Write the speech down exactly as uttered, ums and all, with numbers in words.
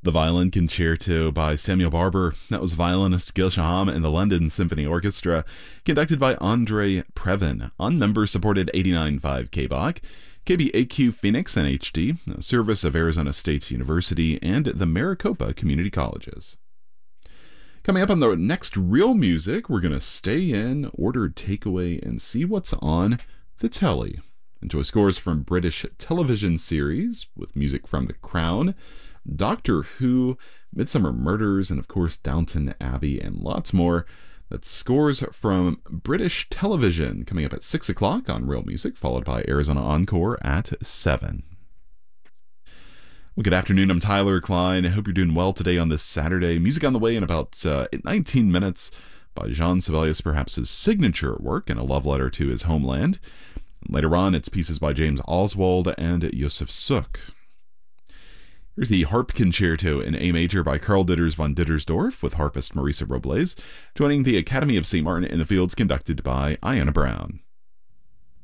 The Violin Concerto by Samuel Barber. That was violinist Gil Shaham and the London Symphony Orchestra, conducted by Andre Previn on member-supported eighty-nine point five K B O C, K B A Q Phoenix N H D, a service of Arizona State University, and the Maricopa Community Colleges. Coming up on the next Real Music, we're going to stay in, order takeaway, and see what's on the telly. Enjoy scores from British television series with music from The Crown, Doctor Who, Midsummer Murders, and of course Downton Abbey, and lots more. That's scores from British television coming up at six o'clock on Real Music, followed by Arizona Encore at seven. Well, good afternoon. I'm Tyler Klein. I hope you're doing well today on this Saturday. Music on the way in about uh, nineteen minutes by Jean Sibelius, perhaps his signature work and a love letter to his homeland. Later on, it's pieces by James Oswald and Josef Suk. Here's the Harp Concerto in A Major by Karl Ditters von Dittersdorf with harpist Marisa Robles, joining the Academy of Saint Martin in the Fields conducted by Ayanna Brown.